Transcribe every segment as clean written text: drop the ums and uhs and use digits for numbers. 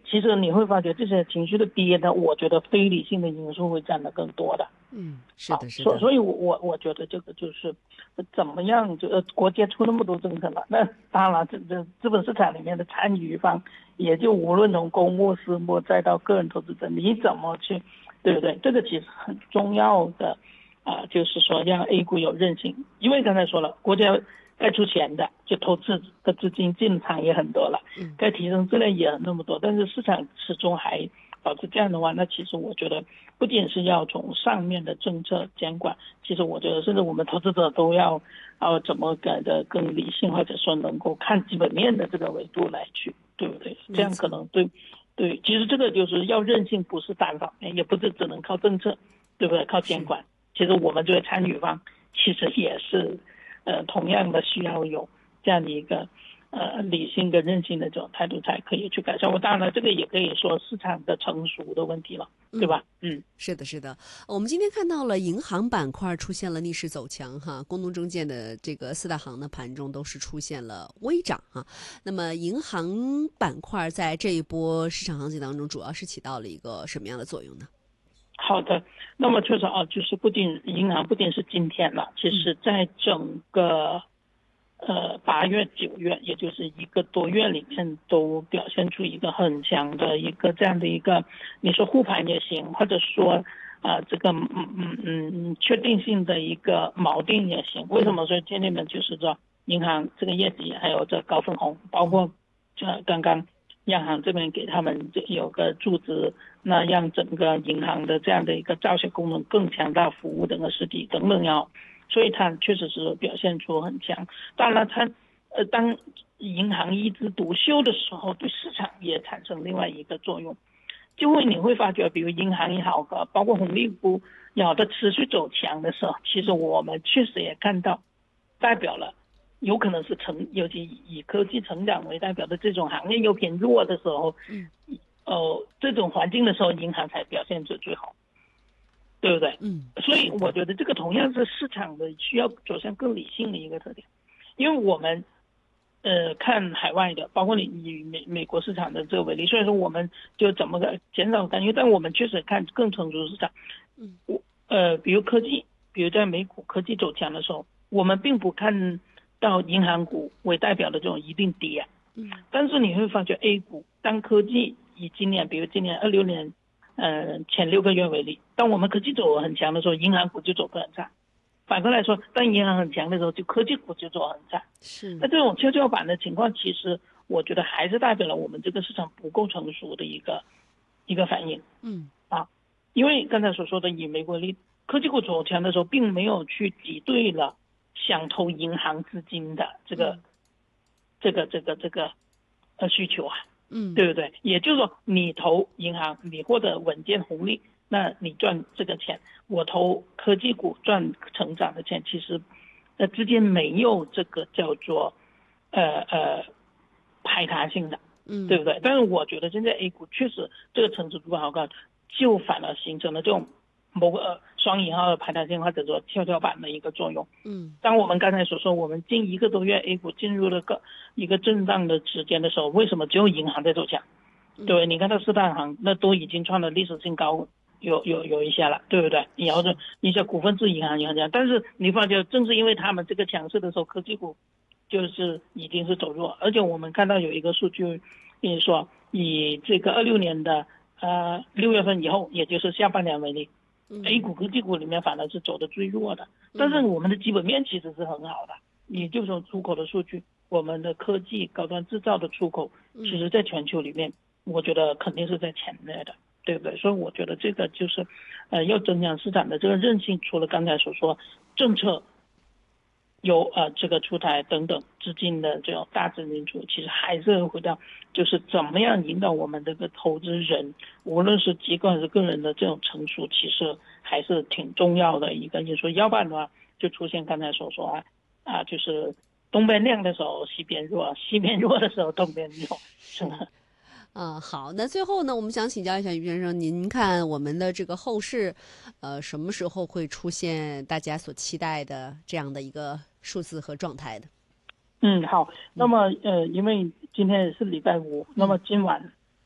其实你会发觉这些情绪的跌呢，我觉得非理性的因素会占得更多的。 是的，是的。 所以我觉得这个就是怎么样，国家出那么多政策了，那当然这资本市场里面的参与方，也就无论从公募、私募再到个人投资者，你怎么去，对不对？这个其实很重要的就是说让 A 股有韧性，因为刚才说了，国家该出钱的，就投资的资金进场也很多了，该提升质量也那么多，但是市场始终还保持这样的话，那其实我觉得不仅是要从上面的政策监管，其实我觉得甚至我们投资者都要怎么改的更理性，或者说能够看基本面的这个维度来去，对不对？这样可能对，其实这个就是要韧性，不是单方面，也不是只能靠政策，对不对？靠监管，其实我们作为参与方，其实也是同样的需要有这样的一个理性跟韧性的这种态度才可以去改善。我当然了，这个也可以说市场的成熟的问题了，对吧？ 是的，是的。我们今天看到了银行板块出现了逆势走强哈，工农中建的这个四大行的盘中都是出现了微涨哈。那么银行板块在这一波市场行情当中，主要是起到了一个什么样的作用呢？ 好的，那么确实就是银行不仅是今天了，其实在整个8月9月，也就是1个多月里面，都表现出一个很强的一个这样的一个，你说护盘也行，或者说这个确定性的一个锚定也行。为什么说今天呢？就是说银行这个业绩还有这高分红，包括刚刚央行这边给他们有个注资，那让整个银行的这样的一个造血功能更强大，服务整个实体等等要。所以它确实是表现出很强。当然它当银行一枝独秀的时候，对市场也产生另外一个作用，就会你会发觉，比如银行也好，包括红利股也好，它持续走强的时候，其实我们确实也看到代表了有可能是尤其以科技成长为代表的这种行业又偏弱的时候，这种环境的时候，银行才表现最好，对不对？所以我觉得这个同样是市场的需要走向更理性的一个特点，因为我们看海外的，包括你以美国市场的这个为例，虽然说我们就怎么个减少干预，但我们确实看更成熟市场，比如科技，比如在美股科技走强的时候，我们并不看到银行股为代表的这种一定跌，但是你会发觉 A 股当科技以今年，比如今年26年。前6个月为例，当我们科技走很强的时候，银行股就走得很差。反过来说，当银行很强的时候，就科技股就走很差。那这种跷跷板的情况，其实我觉得还是代表了我们这个市场不够成熟的一个反应。因为刚才所说的以美国为例，科技股走强的时候，并没有去挤兑了想投银行资金的这个需求啊。对不对？也就是说，你投银行，你获得稳健红利，那你赚这个钱；我投科技股赚成长的钱，其实之间没有这个叫做排他性的，对不对？但是我觉得现在 A 股确实这个成熟度好高，就反而形成了这种某个双引号的排他性或者说跷跷板的一个作用。当我们刚才所说，我们近1个多月 A 股进入了一个震荡的时间的时候，为什么只有银行在走强？对，你看到四大行那都已经创了历史性高，有一些了，对不对？然后一些股份制银行也很强，但是你发觉正是因为他们这个强势的时候，科技股就是已经是走弱，而且我们看到有一个数据，也说以这个26年的6月份以后，也就是下半年为例。A 股科技股里面反而是走的最弱的，但是我们的基本面其实是很好的。也就是说出口的数据，我们的科技高端制造的出口，其实在全球里面，我觉得肯定是在前列的，对不对？所以我觉得这个就是要增强市场的这个韧性，除了刚才所说政策有这个出台等等资金的这种大资金出，其实还是回到就是怎么样引导我们这个投资人，无论是机构还是个人的这种成熟，其实还是挺重要的一个因素。要不然的话，就出现刚才所说就是东边亮的时候西边弱，西边弱的时候东边弱，是吗？ 好，那最后呢，我们想请教一下于先生，您看我们的这个后市，什么时候会出现大家所期待的这样的一个数字和状态的？ 好，那么因为今天是礼拜5，那么今晚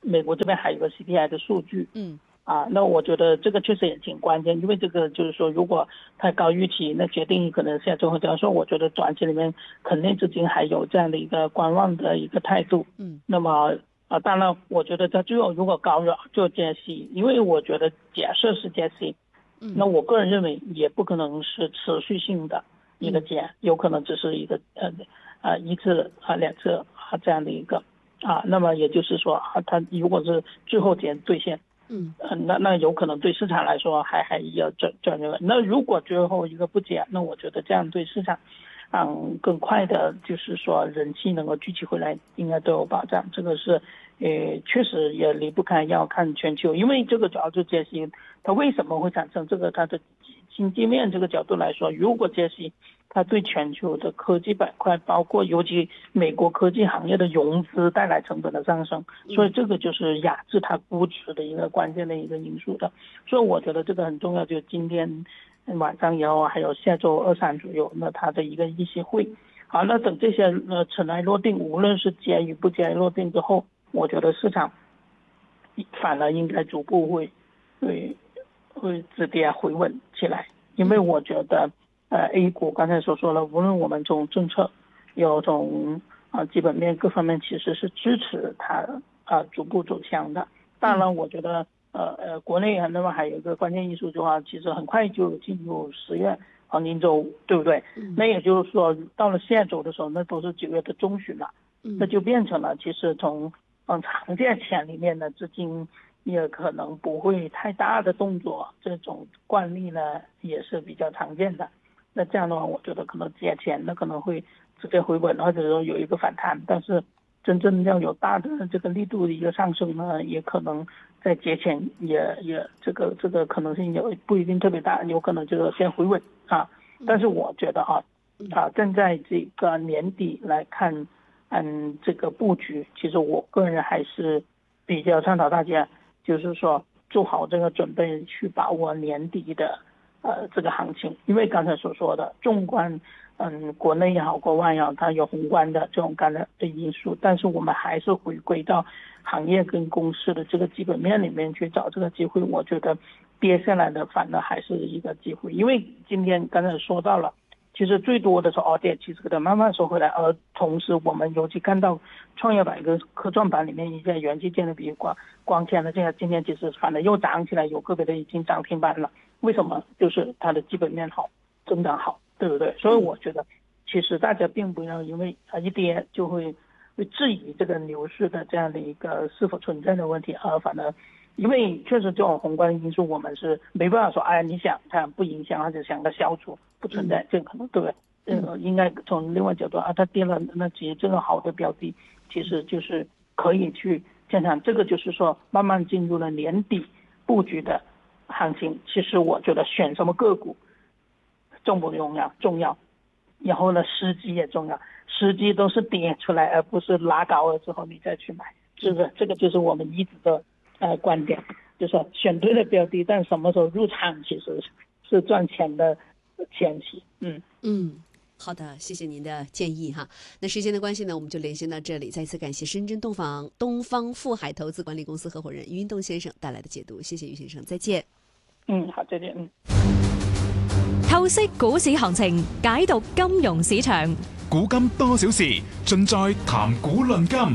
美国这边还有个 CPI 的数据，那我觉得这个确实也挺关键，因为这个就是说，如果太高预期，那决定可能下周会这样说。我觉得短期里面肯定资金还有这样的一个观望的一个态度。那么当然，我觉得在最后如果高了就加息，因为我觉得假设是加息，那我个人认为也不可能是持续性的一个加，有可能只是一个一次两次这样的一个那么也就是说它如果是最后兑现。那有可能对市场来说还要赚这个。那如果最后一个不减，那我觉得这样对市场，更快的就是说人气能够聚集回来，应该都有保障。这个是，确实也离不开要看全球，因为这个主要是加息，它为什么会产生这个它的经济面这个角度来说，如果加息，它对全球的科技板块，包括尤其美国科技行业的融资带来成本的上升，所以这个就是压制它估值的一个关键的一个因素的。所以我觉得这个很重要，就今天晚上以后还有下周2、3左右，那它的一个议息会。好，那等这些尘埃落定，无论是加与不加落定之后，我觉得市场反而应该逐步会止跌回稳起来，因为我觉得A 股刚才所说了，无论我们从政策有从基本面各方面，其实是支持它逐步走向的。当然，我觉得国内那么还有一个关键因素的话，其实很快就进入10月黄金周，对不对？那也就是说，到了下周的时候，那都是9月的中旬了，那就变成了其实从长假前里面的资金也可能不会太大的动作，这种惯例呢也是比较常见的。那这样的话，我觉得可能节前那可能会直接回稳，或者说有一个反弹，但是真正要有大的这个力度的一个上升呢，也可能在节前也这个可能性也不一定特别大，有可能就是先回稳但是我觉得站在这个年底来看，这个布局，其实我个人还是比较倡导大家，就是说做好这个准备，去把握年底的这个行情。因为刚才所说的，纵观国内也好，国外也好，它有宏观的这种干扰的因素，但是我们还是回归到行业跟公司的这个基本面里面去找这个机会。我觉得跌下来的反而还是一个机会，因为今天刚才说到了。其实最多的是跌，其实给它慢慢收回来，而同时我们尤其看到创业板跟科创板里面一些元器件的，比如光纤的这些，今天其实反而又涨起来，有个别的已经涨停板了。为什么？就是它的基本面好，增长好，对不对？所以我觉得，其实大家并不要因为一跌就会质疑这个牛市的这样的一个是否存在的问题，而反而。因为确实这种宏观因素我们是没办法说你想它不影响或者想它消除不存在，这个可能对不对？应该从另外角度它跌了，那其实这个好的标的其实就是可以去建仓，这个就是说慢慢进入了年底布局的行情。其实我觉得选什么个股重不重要？重要。然后呢，时机也重要，时机都是跌出来而不是拉高了之后你再去买，是不是？这个就是我们一直的观点，就是说选对了标的，但什么时候入场其实是赚钱的前期。 好的，谢谢您的建议哈。那时间的关系呢，我们就连线到这里。再次感谢深圳东方富海投资管理公司合伙人于运动先生带来的解读，谢谢于先生，再见。 好，再见。 透析股市行情，解讀金融市場， 古今多少事，盡在談股論金。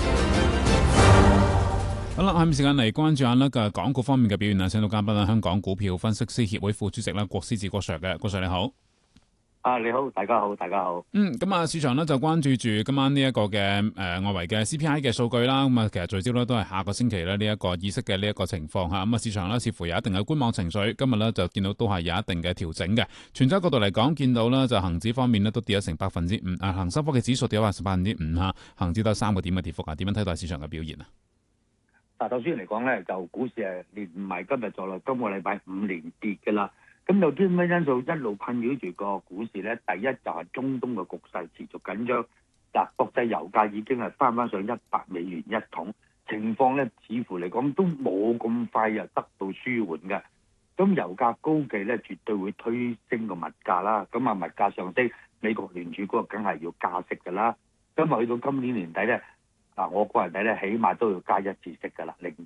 好啦，下面時間嚟關注下呢個港股方面嘅表現啊，請到嘉賓啦，香港股票分析師協會副主席啦，郭思治郭 Sir 嘅，郭 Sir 你好。 你好，大家好，大家好。 咁市場呢就關注住今晚呢一個嘅外圍嘅 CPI 嘅數據啦。咁其實聚焦咧都係下個星期咧呢一個議息嘅呢一個情況嚇。咁市場呢似乎有一定嘅觀望情緒。今日呢就見到都係有一定嘅調整嘅。全週角度嚟講，見到呢就恒指方面呢都跌咗成5%，恒生科技指數跌咗5%嚇，恒指得3個點嘅跌幅啊。點樣睇待市場嘅表現啊？ 首先嚟講咧，就股市係連唔係今日在內，今個禮拜5連跌嘅啦。咁有啲咩因素一路困擾住個股市咧？第一就係中東嘅局勢持續緊張，國際油價已經係翻上$100一桶，情況咧似乎嚟講都冇咁快又得到舒緩嘅。咁油價高企咧，絕對會推升個物價啦。咁物價上升，美國聯儲局梗係要加息㗎啦。咁去到今年年底咧， 嗱，我個人睇咧，起碼都要加一次息㗎啦，零